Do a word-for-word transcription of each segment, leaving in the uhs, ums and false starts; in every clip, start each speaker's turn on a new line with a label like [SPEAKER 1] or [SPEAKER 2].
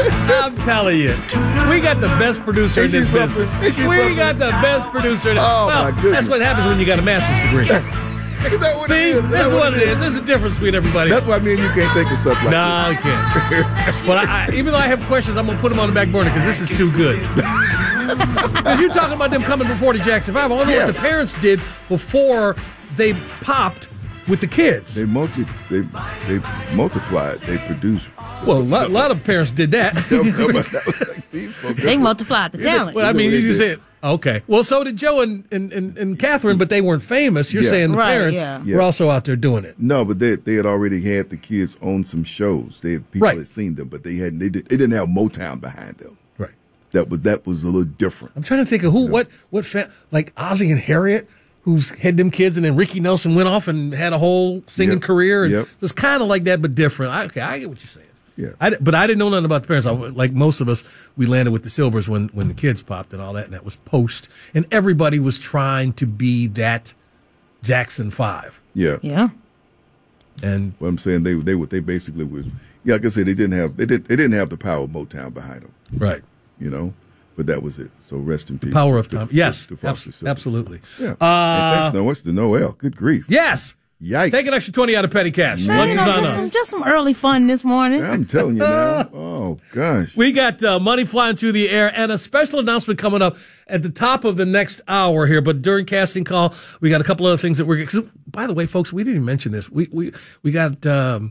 [SPEAKER 1] I'm telling you, we got the best producer in this business. We got the best producer. In
[SPEAKER 2] oh,
[SPEAKER 1] well,
[SPEAKER 2] my goodness.
[SPEAKER 1] That's what happens when you got a master's degree.
[SPEAKER 2] Is that what
[SPEAKER 1] See,
[SPEAKER 2] it is? Is
[SPEAKER 1] this is
[SPEAKER 2] what,
[SPEAKER 1] what it is. There's a difference between everybody.
[SPEAKER 2] That's why me and you can't think of stuff like
[SPEAKER 1] nah,
[SPEAKER 2] this.
[SPEAKER 1] No, I can't. But I, I, even though I have questions, I'm going to put them on the back burner because this is too good. Because you're talking about them coming before the Jackson Five. I wonder yeah. what the parents did before they popped with the kids.
[SPEAKER 2] They multi, they they multiplied. They produced.
[SPEAKER 1] Well, a lot, lot of parents did that.
[SPEAKER 3] They multiplied the talent.
[SPEAKER 1] Well, I mean, you just said, okay. Well, so did Joe and, and, and, and Catherine, but they weren't famous. You're
[SPEAKER 2] yeah.
[SPEAKER 1] saying the
[SPEAKER 3] right,
[SPEAKER 1] parents
[SPEAKER 3] yeah.
[SPEAKER 1] were also out there doing it.
[SPEAKER 2] No, but they they had already had the kids on some shows. They had, people
[SPEAKER 1] right.
[SPEAKER 2] had seen them, but they hadn't. They, did, they didn't have Motown behind them.
[SPEAKER 1] Right.
[SPEAKER 2] That was that was a little different.
[SPEAKER 1] I'm trying to think of who, you know? what, what, fa- like Ozzie and Harriet, who's had them kids, and then Ricky Nelson went off and had a whole singing
[SPEAKER 2] yep.
[SPEAKER 1] career. And
[SPEAKER 2] yep.
[SPEAKER 1] it's kind of like that, but different. I, okay, I get what you're saying.
[SPEAKER 2] Yeah.
[SPEAKER 1] I, but I didn't know nothing about the parents. I, like most of us, we landed with the Silvers when, when the kids popped and all that, and that was post. And everybody was trying to be that Jackson Five.
[SPEAKER 2] Yeah.
[SPEAKER 3] Yeah.
[SPEAKER 1] And
[SPEAKER 2] what I'm saying, they they they basically was, yeah, like I said, they didn't have they did they didn't have the power of Motown behind them.
[SPEAKER 1] Right.
[SPEAKER 2] You know. But that was it. So rest in peace.
[SPEAKER 1] The power
[SPEAKER 2] to,
[SPEAKER 1] of time.
[SPEAKER 2] To,
[SPEAKER 1] yes.
[SPEAKER 2] to, to
[SPEAKER 1] abs- absolutely.
[SPEAKER 2] Yeah.
[SPEAKER 1] Uh,
[SPEAKER 2] and thanks, Noah. It's the Noel. Good grief.
[SPEAKER 1] Yes.
[SPEAKER 2] Yikes.
[SPEAKER 1] Take an extra twenty out of petty cash.
[SPEAKER 3] Man,
[SPEAKER 1] Lunch
[SPEAKER 3] you
[SPEAKER 1] is
[SPEAKER 3] know,
[SPEAKER 1] on
[SPEAKER 3] just,
[SPEAKER 1] us.
[SPEAKER 3] some, just some early fun this morning.
[SPEAKER 2] Yeah, I'm telling you now. Oh, gosh.
[SPEAKER 1] We got uh, money flying through the air and a special announcement coming up at the top of the next hour here. But during casting call, we got a couple other things that we're. Cause, by the way, folks, we didn't even mention this. We we we got um,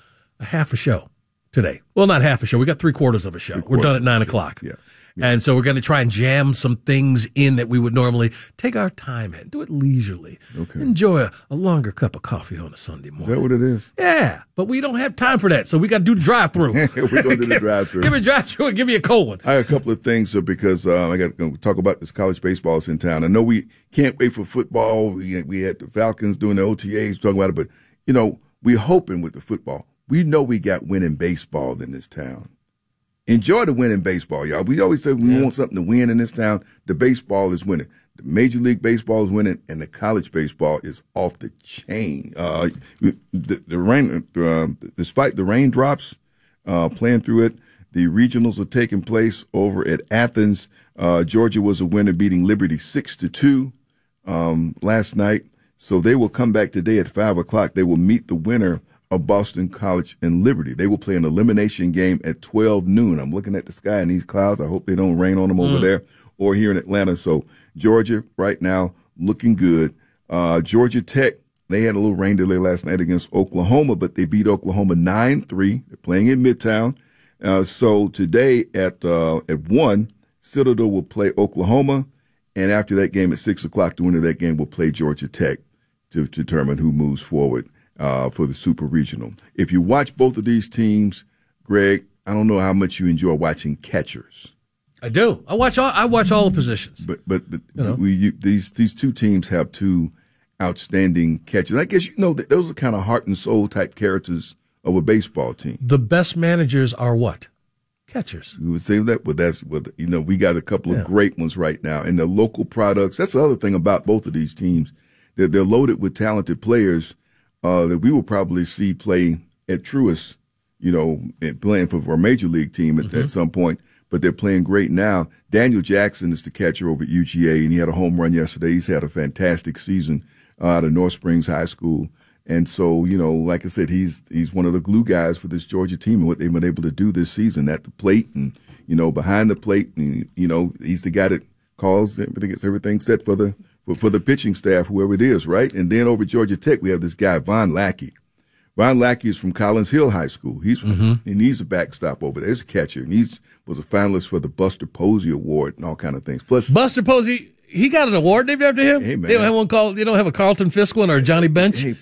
[SPEAKER 1] a half a show today. Well, not half a show. We got three quarters of a show. We're done at nine o'clock.
[SPEAKER 2] Yeah.
[SPEAKER 1] And so we're going to try and jam some things in that we would normally take our time in. Do it leisurely.
[SPEAKER 2] Okay.
[SPEAKER 1] Enjoy a, a longer cup of coffee on a Sunday morning.
[SPEAKER 2] Is that what it is?
[SPEAKER 1] Yeah, but we don't have time for that, so we got to do the drive-through.
[SPEAKER 2] We're going to do the drive-through.
[SPEAKER 1] Give me a drive-through and give me a cold one.
[SPEAKER 2] I have a couple of things uh, because uh, I got to talk about this college baseball that's in town. I know we can't wait for football. We, we had the Falcons doing the O T As talking about it, but, you know, we're hoping with the football. We know we got winning baseball in this town. Enjoy the winning baseball, y'all. We always say we yeah. want something to win in this town. The baseball is winning. The Major League Baseball is winning, and the college baseball is off the chain. Uh, the, the rain, uh, despite the raindrops uh, playing through it, the regionals are taking place over at Athens. Uh, Georgia was a winner, beating Liberty six to two um, last night. So they will come back today at five o'clock. They will meet the winner of Boston College and Liberty. They will play an elimination game at twelve noon. I'm looking at the sky and these clouds. I hope they don't rain on them over mm. there or here in Atlanta. So Georgia right now looking good. Uh, Georgia Tech, they had a little rain delay last night against Oklahoma, but they beat Oklahoma nine three. They're playing in Midtown. Uh, so today at, uh, at one, Citadel will play Oklahoma. And after that game at six o'clock, the winner of that game will play Georgia Tech to, to determine who moves forward Uh, for the Super Regional. If you watch both of these teams, Greg, I don't know how much you enjoy watching catchers.
[SPEAKER 1] I do. I watch all. I watch all the positions.
[SPEAKER 2] But but, but
[SPEAKER 1] you know?
[SPEAKER 2] we, you, these these two teams have two outstanding catchers. I guess you know that those are kind of heart and soul type characters of a baseball team.
[SPEAKER 1] The best managers are what? Catchers.
[SPEAKER 2] We would say that, but that's what you know. We got a couple of
[SPEAKER 1] yeah.
[SPEAKER 2] great ones right now, and the local products. That's the other thing about both of these teams. They're they're loaded with talented players. Uh, that we will probably see play at Truist, you know, and playing for, for a major league team at, mm-hmm. at some point, but they're playing great now. Daniel Jackson is the catcher over at U G A, and he had a home run yesterday. He's had a fantastic season uh, out of North Springs High School. And so, you know, like I said, he's he's one of the glue guys for this Georgia team and what they've been able to do this season at the plate and, you know, behind the plate. And, you know, he's the guy that calls, gets everything set for the for the pitching staff, whoever it is, right? And then over at Georgia Tech, we have this guy, Von Lackey. Von Lackey is from Collins Hill High School. He's mm-hmm. and he's a backstop over there. He's a catcher, and he's was a finalist for the Buster Posey Award and all kind of things. Plus,
[SPEAKER 1] Buster Posey, he got an award named after him.
[SPEAKER 2] Hey, man.
[SPEAKER 1] They don't have one called. They don't have a Carlton Fisk one or a Johnny Bench.
[SPEAKER 2] Hey,